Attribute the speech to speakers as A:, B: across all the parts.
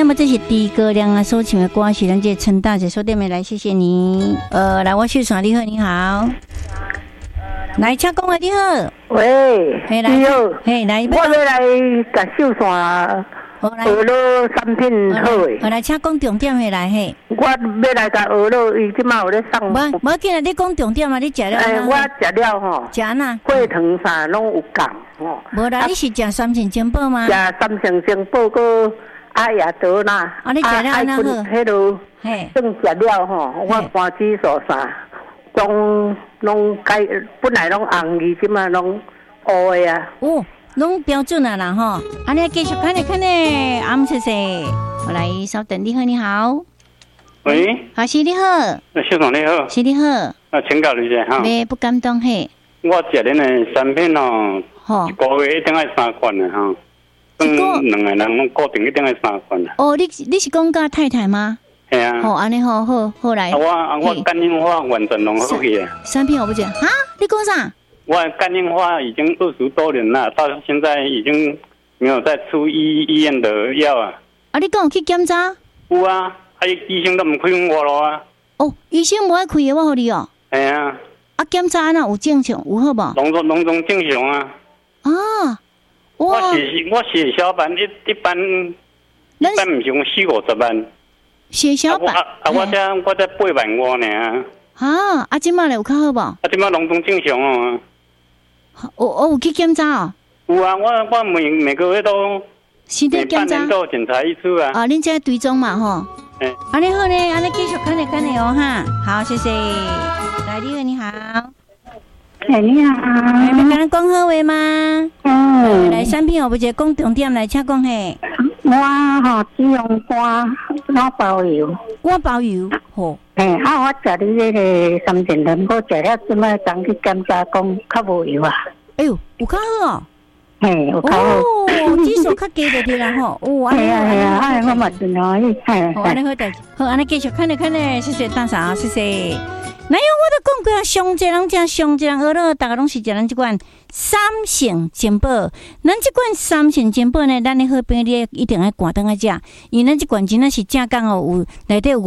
A: 么这是第一个亮啊所唱的歌是咱这陈大姐说对没来，谢谢你。来我秀传你好，你好。来，请讲啊，你好。
B: 喂，
A: 嘿，来，嘿，来，
B: 我要来甲秀传鹅肉产品好诶。
A: 来，请讲重点的来嘿。
B: 我要来甲鹅肉，伊即马有咧送。
A: 无紧啊，你讲重点啊，你食了？
B: 我食了吼。
A: 食哪？
B: 血糖啥拢有降吼。
A: 无啦，你是食三成精宝吗？
B: 食三成精宝个阿亚德啦。
A: 啊，你食了安那好？
B: 迄落嘿，正食了吼，我肝指数啥，拢改，本来拢红的，即马拢乌的啊。
A: 哦。拢标准啊啦吼，安尼继续看咧，阿姆谢谢，我来稍等，你好，你好，
C: 喂，
A: 好是你好，
C: 校长你好，
A: 是你好，
C: 请教你一下哈，
A: 没不敢当嘿，
C: 我食恁的产品哦，一个月一定要3罐的哈，两个人拢固定一定要3罐的。
A: 哦，你是讲甲太太吗？
C: 系啊。
A: 哦，安尼好来。
C: 我肝硬化完全拢好去啊。
A: 产品我不讲哈，你讲啥？
C: 我肝硬化已经20多年了，到现在已经没有再出医院的药啊。
A: 啊，你讲有去检查？
C: 有啊，医生都唔开我咯啊。
A: 哦，医生无爱开的，我互你哦。
C: 系啊。
A: 啊，检查那有正常，有好无？
C: 拢总正常啊。
A: 啊，
C: 我血小板一般唔上40-50万。
A: 血小板？
C: 我才8万5呢。
A: 啊，即马咧有较好无？
C: 即马拢总正常哦。
A: 有去检查哦。
C: 有啊，我每个月都
A: 身体检查，
C: 每半年都检查一次啊。
A: 啊，恁这追踪嘛吼。安尼好呢，安尼继续看咧哦哈。好，谢谢。来，你好。
B: 你好。
A: 要跟咱讲好话吗？来，产品我不是讲重点来，请讲嘿。
B: 我吼只用肝包油。
A: 肝包油，吼。
B: 我食你这个三全糖，我食了即摆刚去检查讲较无油啊。
A: 哎呦，有较好哦。
B: 有较好。
A: 哦，指数较低就对啦吼。哦，
B: 系啊，我嘛真欢喜。
A: 好，安尼好代志。好，安尼继续看咧，谢谢大嫂，谢谢。哪有我都讲过啊，上济人食上济人鹅肉，大家拢是食咱这款三成精宝。咱这款三成精宝呢，咱的好朋友你一定要赶灯来食，因为咱这款真的是正港哦，有内底有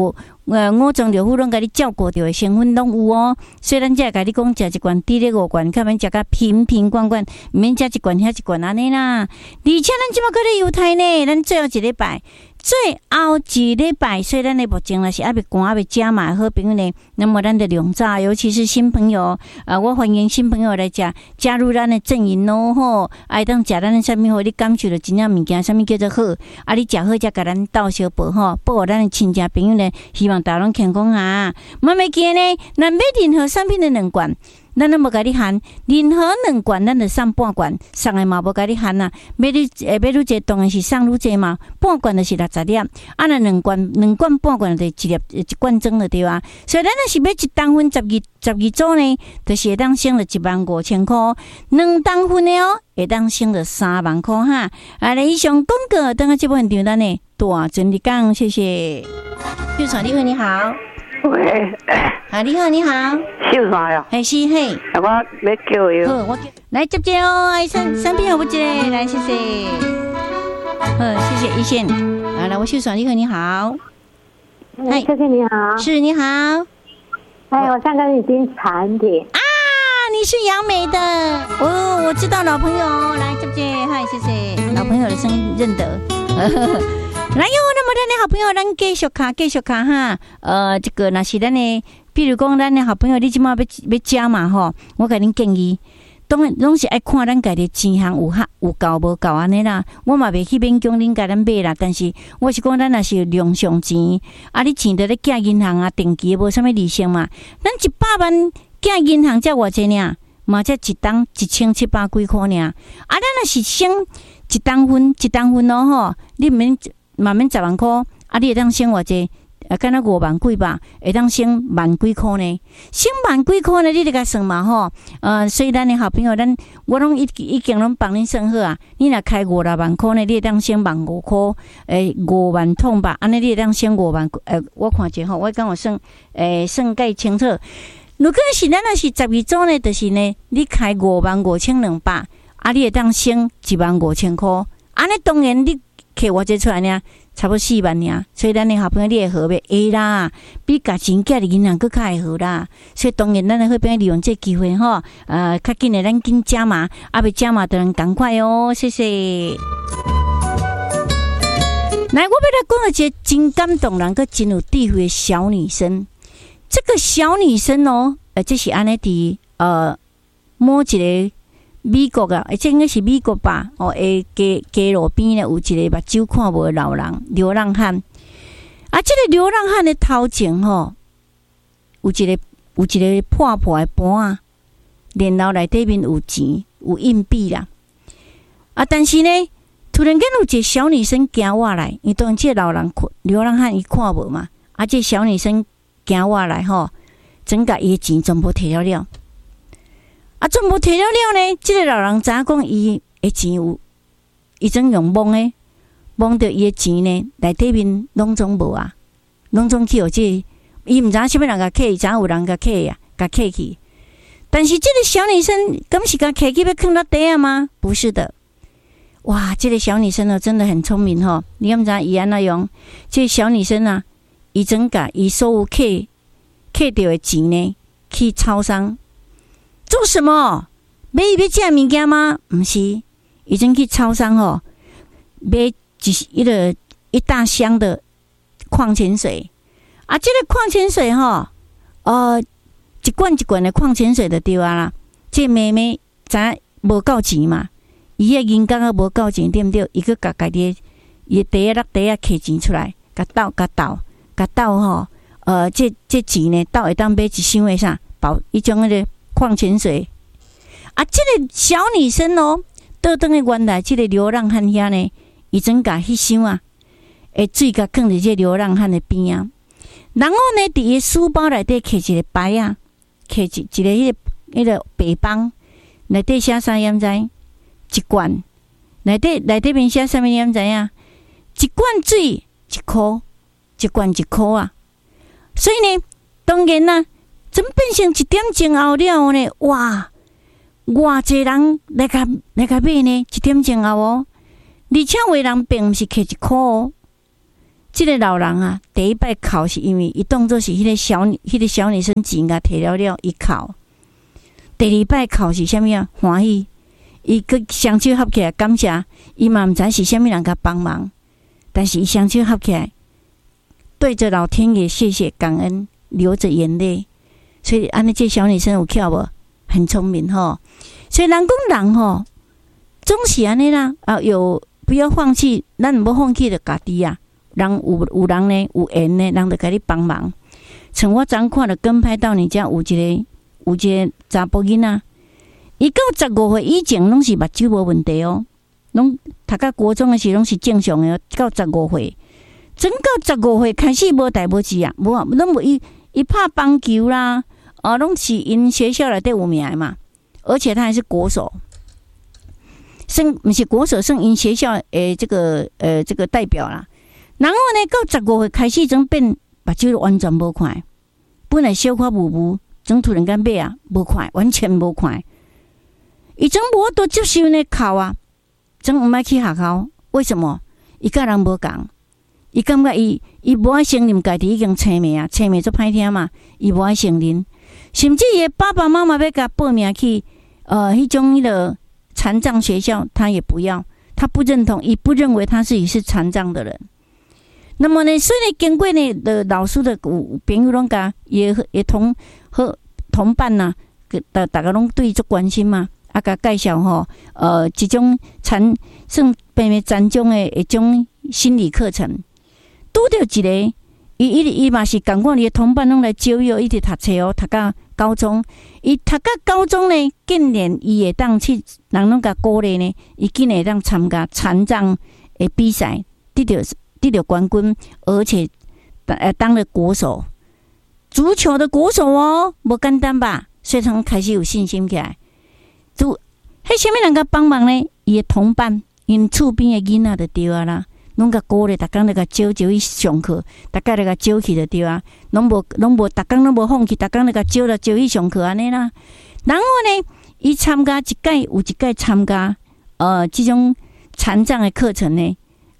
A: 5种药物拢甲你照顾到的成分拢有哦。所以咱才甲你讲食一罐，2粒5罐，较免食甲瓶罐，毋免食一罐遐一罐安尼啦。而且咱即马搁咧犹太呢，咱最后一礼拜。所以咱的目前若是还未赶还未食嘛，好朋友呢，那么咱的量早，尤其是新朋友，我欢迎新朋友来加入咱的阵营咯吼，爱当食咱的啥物好，你感受到真正物件，啥物叫做好，你食好才甲咱斗相报吼，保护咱的亲戚朋友呢，希望大家拢健康啊！莫袂记呢，咱买任何产品的2罐。咱都无甲你限，任何2罐，咱就送半罐，送的嘛无甲你限啊。买愈济，当然是送愈济嘛。半罐就是60粒，啊那2罐半罐就一罐装就对啊。所以咱若是买1担分12组呢，就是会当省了15000块；2担分的哦，会当省了3万块哈。来，以上广告，等下这部分场咱呢大全力讲，谢谢。秀传你好，你好。
B: 喂，
A: 你好，你好，
B: 秀传呀，
A: 是嘿，
B: 我要叫伊，
A: 好，我来接接哦，三片好不接，来谢谢，谢谢一线，来我秀传你好，你好，
D: 谢谢你好，
A: 是你好，
D: 我想跟你订产品
A: 啊，你是杨梅的哦，我知道老朋友，来接接，嗨，谢谢老朋友的声音认得。来哟，那么咱的好朋友，咱继续卡哈。这个若是咱的，比如讲咱的好朋友，你即马要食嘛吼，我甲恁建议，当然拢是爱看咱家己钱项有够无够安尼啦。我嘛袂去勉强恁甲咱买啦，但是我是讲咱若是量上钱，你钱得咧寄银行啊，定期无啥物利息嘛。咱100万寄银行才偌济呢？嘛才一档1700几块呢。咱若是省一档分咯吼，你毋免。慢慢10万块，你会当省偌济？敢若5万几吧，会当省万几块呢？省万几块呢？你得甲算嘛吼。所以咱的好朋友，我拢已经拢帮恁算好啊。你若开5-6万块呢，你会当省15000块，5万通吧。安尼你会当省5万。我看者吼，我讲我算介清楚。如果是咱若是12组呢，就是呢，你开55200，你会当省15000块。安尼当然你。 摕偌济出来呢，差不多4万尔，所以咱的好朋友你会好袂会啦，比甲钱寄的银行更较会好啦。所以当然咱的好朋友利用这机会吼，较紧的咱紧加码，未加码的人赶快哦，谢谢。来，我要来讲一个真感动人、个真有智慧的小女生。这个小女生哦，这是安尼伫某一个美国啊，这应该是美国吧？街路边咧有一个目睭看无的老人，流浪汉。啊，这个流浪汉的头前吼，有一个破的盘啊，然后内底面有钱，有硬币啦。啊，但是呢，突然间有一个小女生行过来，因当这老人流浪汉伊看无嘛，啊，这小女生行过来吼，整甲伊的钱全部摕了了。啊，全部摕了了呢，这个老人知影讲伊的钱有，伊总用摸着伊的钱呢，内底面拢总无啊，拢总去互这伊毋知影啥物人甲摕，伊知影有人甲摕啊，甲摕去。但是这个小女生敢是甲摕去要放到地啊吗？不是的。哇，这个小女生呢，真的很聪明吼！你敢知影伊安怎用？这个小女生啊，伊整甲伊所有摕到的钱呢，去超商做什么？买要食物件吗？毋是，伊真去超商吼，买一大箱的矿泉水啊！这个矿泉水吼，一罐一罐的矿泉水就对啊啦。这妹妹知影无够钱嘛？伊个银行无够钱，对毋对？伊去甲家己伊第一落地啊，摕钱出来，甲倒吼，这钱呢，倒会当买一箱的啥？包一种迄个矿泉水啊！这个小女生哦，倒转去原来这个流浪汉遐呢，伊整甲迄箱啊，水甲放伫这流浪汉的边啊。然后呢，伫伊书包内底摕一个牌啊，摕一个迄个白板，内底写啥样知？一罐，内底面写啥物样知影？一罐水1块，一罐1块啊！所以呢，当然啦，真变成1点钟后了呢，哇！偌济人来甲买呢，1点钟后哦，而且有的人并毋是摕1块哦。这个老人啊，第一摆哭是因为伊当作是迄个小女生钱啊摕了了，伊哭。第二摆哭是啥物啊？欢喜。伊佮双手合起来感谢，伊嘛毋知是啥物人甲帮忙，但是伊双手合起来，对着老天爷谢谢感恩，流着眼泪。所以安尼这小女生有巧无？很聪明吼。所以人讲人吼，总是安尼啦啊，不要放弃，咱毋好放弃着家己啊。人有人呢有缘呢，人就甲你帮忙。像我昨看着跟拍到你家有一个查甫囡仔。伊到15岁以前拢是目睭无问题哦，拢读到国中的时拢是正常的哦。到15岁，整到15岁开始无代无志啊，无拢无伊拍棒球啦，拢是因学校内底有名的嘛，而且他还是国手，不是国手，算因学校这个代表啦。然后呢，到15岁开始总变目睭完全无看，本来小可模糊，总突然间变啊无看，完全无看。伊总无法度接受呢哭啊，总毋爱去学校。为什么？伊甲人无共，伊感觉伊无爱承认家己已经青面啊，青面足歹听嘛，伊无爱承认。甚至伊的爸爸妈妈要甲报名去迄种迄个残障学校，他也不要，他不认同，伊不认为他自己是残障的人。那么呢，虽然经过呢的老师的朋友拢甲也同伴呐，大家拢对伊足关心嘛。啊，甲介绍吼，一种算变残障的一种心理课程，拄着一个，伊嘛是共款，伊的同伴拢来招邀，一直读册哦，读到高中。伊读到高中呢，竟然伊会当去，人拢甲鼓励呢，伊竟然会当参加残障的比赛，得到冠军，而且当了国手，足球的国手哦，无简单吧？所以他开始有信心起来。迄啥物人甲帮忙呢？伊的同伴，因厝边的囡仔就对啊啦，拢甲鼓励，逐工来甲招去上课，逐家来甲招去就对啊，拢无，逐工拢无放弃，逐工来甲招去上课安尼啦。然后呢，伊参加一届参加即种残障的课程呢，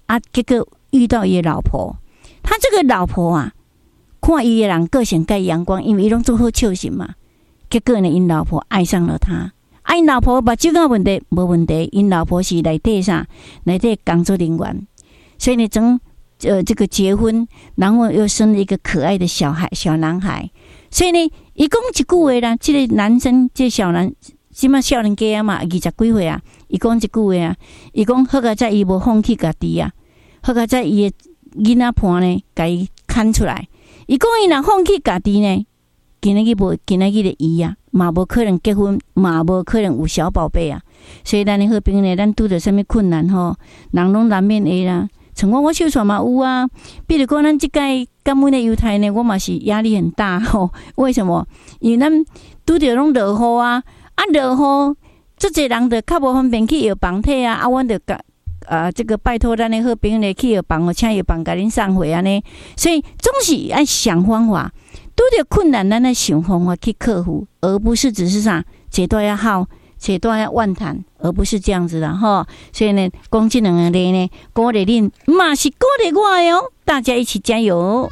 A: 啊，结果遇到伊的老婆，他这个老婆啊，看伊的人个性介阳光，因为伊拢做好笑型嘛。结果呢，因老婆爱上了他。因老婆目睭有问题无问题，因老婆是内底啥？内底工作人员，所以呢，这个结婚，然后又生了一个可爱的小男孩。所以呢，伊讲一句话啦，这个男生，这个小男，即马少年家嘛，20几岁啊，伊讲一句话啊，伊讲好个在伊无放弃家己啊，好个在伊的囡仔伴呢，甲伊牵出来。伊讲伊若放弃家己呢，今仔日的伊啊，嘛无可能结婚，嘛无可能有小宝贝啊。所以咱的好朋友呢，咱拄着什么困难吼，人拢难免的啦。像我手算嘛有啊，比如讲咱即届感恩的犹太呢，我嘛是压力很大吼。为什么？因为咱拄着拢落雨啊，落雨，足侪人就较无方便去药房摕啊，阮就这个拜托咱的好朋友呢去药房，请药房甲恁送货安尼。所以总是爱想方法，拄着困难，咱爱想方法去克服，而不是只是啥坐大要好。且都要万谈，而不是这样子的哈。所以呢，讲这两个呢，鼓励恁，嘛是鼓励我哟。大家一起加油！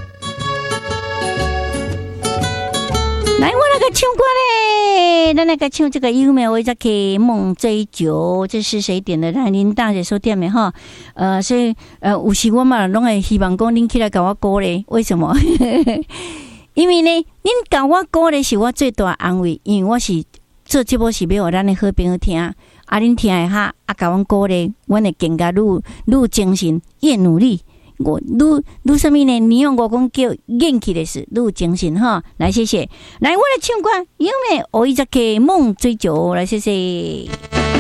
A: 来，我那个唱歌嘞，咱那个唱这个优美为这个梦追求，这是谁点的？来，恁大姐收点的哈。所以有时我嘛，拢会希望讲恁起来给我鼓励，为什么？因为呢，恁给我鼓励是我最大的安慰，因为我是。做节目是要互咱的好朋友听，恁听的哈，甲阮鼓励，阮会更加愈精神，越努力。我愈什么呢？你用我讲叫元气的事，愈精神哈。来，谢谢。来，我来唱歌，因为我一直给梦追求，来，谢谢。